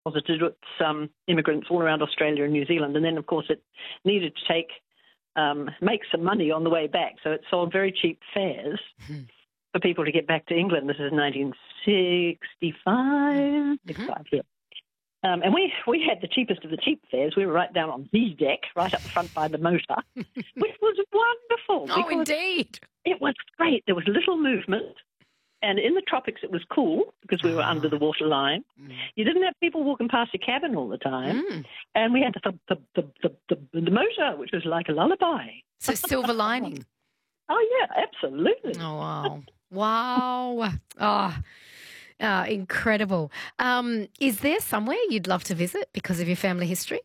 deposited its immigrants all around Australia and New Zealand. And then, of course, it needed to make some money on the way back. So it sold very cheap fares for people to get back to England. This is 1965, 65, yeah. And we had the cheapest of the cheap fares. We were right down on the deck, right up front by the motor, which was wonderful. Oh, indeed. It was great. There was little movement. And in the tropics, it was cool because we were under the water line. You didn't have people walking past your cabin all the time. And we had the motor, which was like a lullaby. So silver lining. Oh, yeah, absolutely. Oh, wow. Wow. Incredible. Is there somewhere you'd love to visit because of your family history?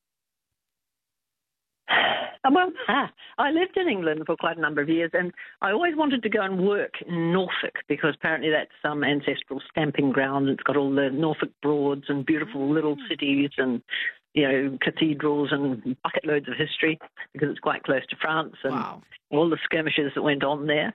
Well, I lived in England for quite a number of years, and I always wanted to go and work in Norfolk because apparently that's some ancestral stamping ground. It's got all the Norfolk Broads and beautiful little cities and, cathedrals and bucket loads of history because it's quite close to France and all the skirmishes that went on there.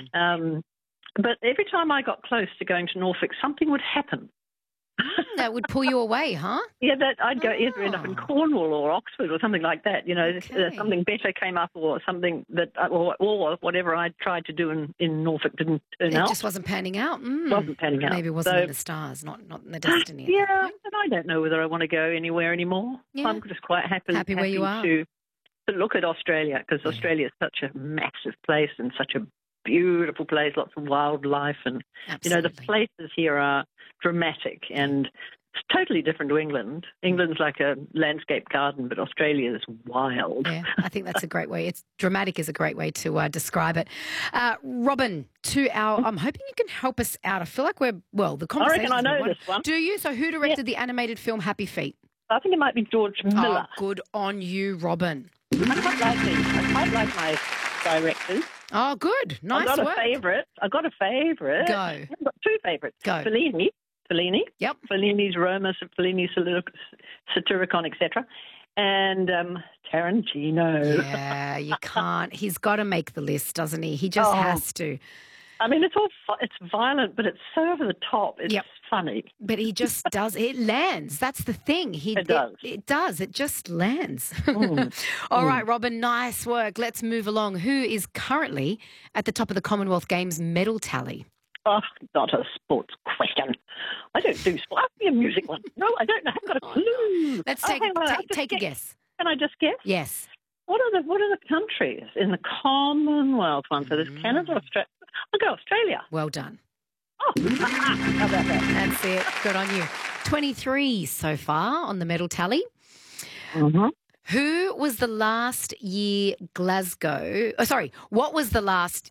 But every time I got close to going to Norfolk, something would happen. That would pull you away, huh? Yeah, I'd go either end up in Cornwall or Oxford or something like that. Something better came up or something that, or whatever I tried to do in Norfolk didn't turn out. It just wasn't panning out. Wasn't panning out. Maybe it wasn't in the stars, not in the destiny. Yeah, and I don't know whether I want to go anywhere anymore. Yeah. I'm just quite happy where you are. To look at Australia because Australia is such a massive place and such a beautiful place, lots of wildlife, and the places here are dramatic and it's totally different to England. England's like a landscape garden, but Australia is wild. Yeah, I think that's a great way. Dramatic is a great way to describe it. Robin, I'm hoping you can help us out. I feel like the conversation. I reckon I know this one. Do you? So who directed the animated film Happy Feet? I think it might be George Miller. Oh, good on you, Robin. I quite like my directors. Oh, good. Nice work. I've got a favourite. Go. I've got two favourites. Go. Fellini. Yep. Fellini's Roma, Fellini's Satyricon, etc. And Tarantino. Yeah, you can't. He's got to make the list, doesn't he? He just has to. I mean, it's violent, but it's so over the top. It's funny. But he just does. It lands. That's the thing. It does. It does. It just lands. All right, Robin, nice work. Let's move along. Who is currently at the top of the Commonwealth Games medal tally? Oh, not a sports question. I don't do sports. Ask me a music one. No, I don't know. I haven't got a clue. Let's take a guess. Can I just guess? Yes. What are the countries in the Commonwealth one? So there's Canada, Australia. I'll go Australia. Well done. Oh, how about that? That's it. Good on you. 23 so far on the medal tally. Mm-hmm. Who was the last year Glasgow? Oh, sorry. What was the last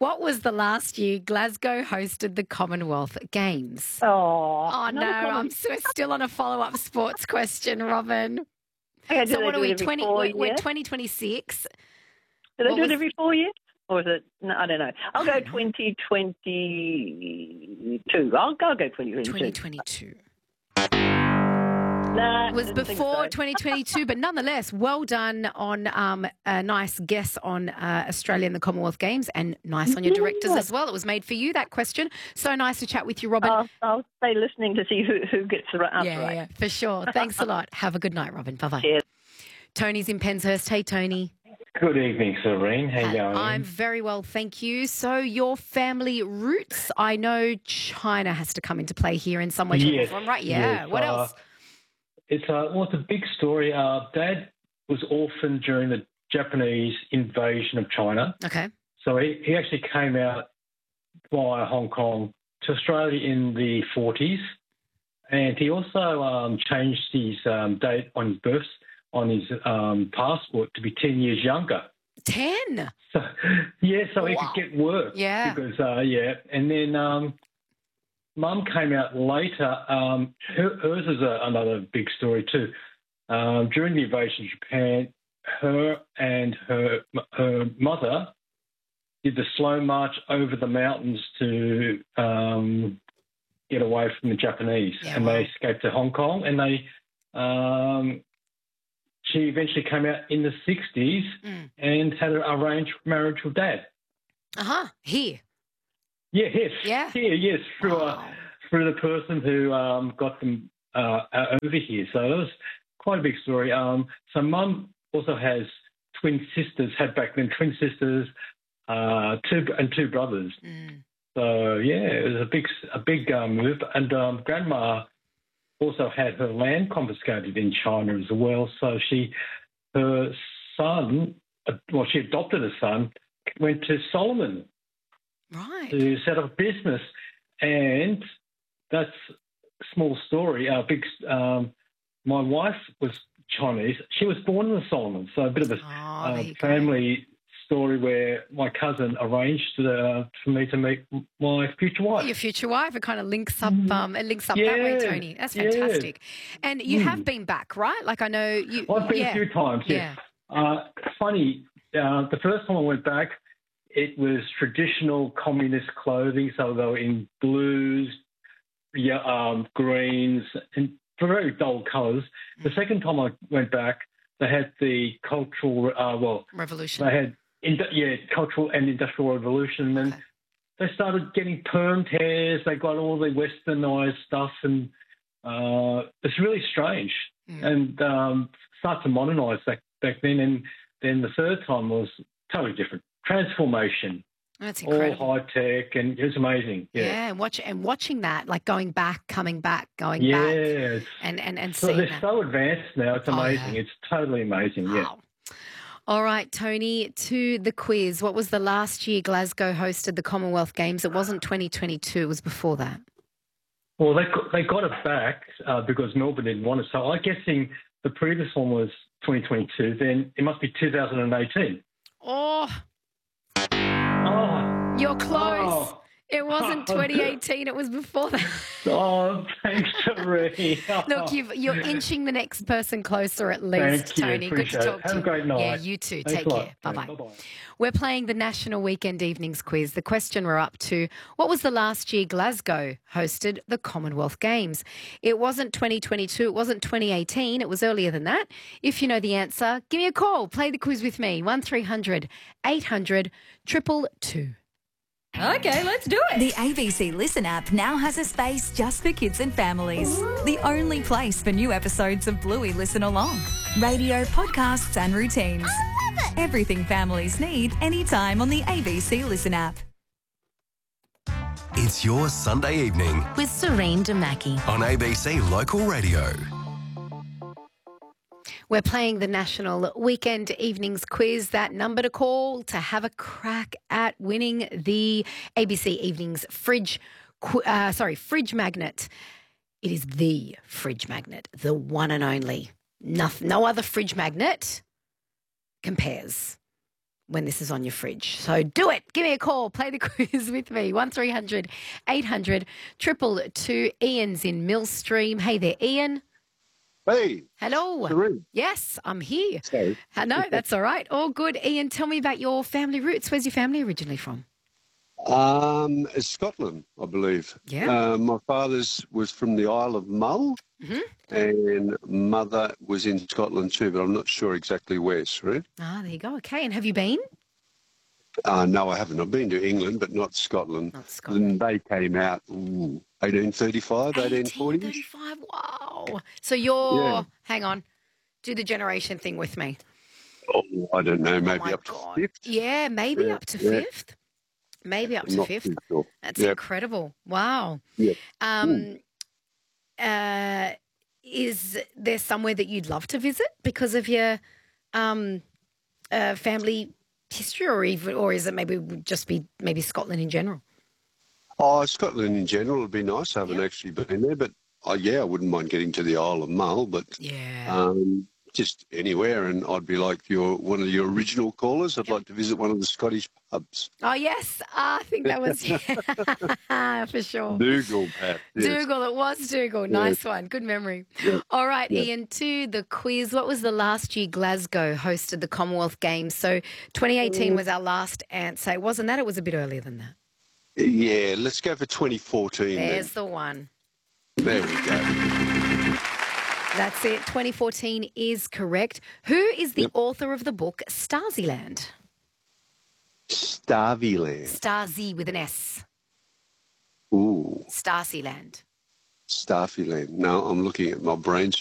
year Glasgow hosted the Commonwealth Games? Oh no, we're still on a follow-up sports question, Robin. Okay, so what are we? We're 2026. Do they do it every 4 years? Or is it? No, I don't know. I'll go 2022. I'll go 2022. 2022. Nah, it was before 2022, but nonetheless, well done on a nice guess on Australia and the Commonwealth Games, and nice on your directors as well. It was made for you, that question. So nice to chat with you, Robin. I'll stay listening to see who gets the answer right. Yeah, for sure. Thanks a lot. Have a good night, Robin. Bye-bye. Cheers. Tony's in Penshurst. Hey, Tony. Good evening, Serene. How you going? I'm very well, thank you. So your family roots, I know China has to come into play here in some way, shape, or form, right? Yeah. Yes, what else? It's a big story. Dad was orphaned during the Japanese invasion of China. Okay. So he actually came out via Hong Kong to Australia in the 40s, and he also changed his date on his birth on his passport to be 10 years younger. 10? So he could get work. Yeah. Because, and then Mum came out later. Hers is another big story too. During the invasion of Japan, her and her mother did the slow march over the mountains to get away from the Japanese. Yeah, and they escaped to Hong Kong, and they... she eventually came out in the 60s and had an arranged marriage with Dad. Here. Yeah, yes. Yeah. Here, yes, through the person who got them over here. So it was quite a big story. So Mum also has twin sisters, had back then twin sisters, two brothers. So yeah, it was a big move. And Grandma also had her land confiscated in China as well. So her son, she adopted a son, went to Solomon to set up a business, and that's a small story. My wife was Chinese. She was born in the Solomons, so a bit of a family story where my cousin arranged for me to meet my future wife. Your future wife. It kind of links up. It links up that way, Tony. That's fantastic. And you have been back, right? Like I know you. I've been a few times. Yeah. Funny. The first time I went back, it was traditional communist clothing, so they were in blues, greens, and very dull colours. The second time I went back, they had the cultural revolution. They had cultural and industrial revolution, and they started getting permed hairs. They got all the westernised stuff, and it's really strange. And start to modernise back then, and then the third time was totally different. Transformation. That's incredible. All high tech, and it was amazing. Yeah, watching that, like going back, coming back, going back, and so seeing they're that. so advanced now. It's amazing. It's totally amazing. Wow. Yeah. All right, Tony, to the quiz. What was the last year Glasgow hosted the Commonwealth Games? It wasn't 2022. It was before that. Well, they got it back because Melbourne didn't want it. So I'm guessing the previous one was 2022. Then it must be 2018. You're close. It wasn't 2018. It was before that. Oh, thanks, Marie. Look, you're inching the next person closer at least, Tony. Good to talk to you. Have a great night. Yeah, you too. Thanks Take care. Bye-bye. Bye-bye. We're playing the National Weekend Evenings Quiz. The question we're up to, what was the last year Glasgow hosted the Commonwealth Games? It wasn't 2022. It wasn't 2018. It was earlier than that. If you know the answer, give me a call. Play the quiz with me. 1300 800 222. Okay, let's do it. The ABC Listen app now has a space just for kids and families. The only place for new episodes of Bluey Listen Along. Radio, podcasts and routines. I love it. Everything families need anytime on the ABC Listen app. It's your Sunday evening With Serene Damaki. on ABC Local Radio. We're playing the National Weekend Evenings Quiz. That number to call to have a crack at winning the ABC Evenings fridge magnet. It is the fridge magnet, the one and only. No other fridge magnet compares when this is on your fridge. So do it. Give me a call. Play the quiz with me. 1300 800 222. Ian's in Millstream. Hey there, Ian. Hey. Hello. Serene. Yes, I'm here. Sorry. No, that's all right. All good. Ian, tell me about your family roots. Where's your family originally from? It's Scotland, I believe. Yeah. My father's was from the Isle of Mull, and mother was in Scotland too, but I'm not sure exactly where, Serene. There you go. Okay. And have you been? No, I haven't. I've been to England, but not Scotland. Not Scotland. And they came out 1835, 1840. 1835. Wow. So you're, hang on, do the generation thing with me. Oh, I don't know, maybe my up to God. fifth. Yeah, maybe up to fifth. Maybe up to Not fifth. too sure. That's Yep. incredible. Wow. Yep. Is there somewhere that you'd love to visit because of your family history, or is it maybe just be maybe Scotland in general? Oh, Scotland in general would be nice. I haven't actually been there, but I wouldn't mind getting to the Isle of Mull, but just anywhere. And I'd be like one of your original callers. I'd like to visit one of the Scottish pubs. Oh, yes. I think that was for sure. Dougal, Pat. Yes. Dougal, it was Dougal. Nice one. Good memory. Yeah. All right, Yeah. Ian, to the quiz. What was the last year Glasgow hosted the Commonwealth Games? So 2018 was our last answer. It wasn't that. It was a bit earlier than that. Yeah, let's go for 2014 There's then. the one. There we go. That's it. 2014 is correct. Who is the author of the book Stasiland? Stasiland. Stasi with an S. Ooh. Stasiland. Starfy Land. No, I'm looking at my brain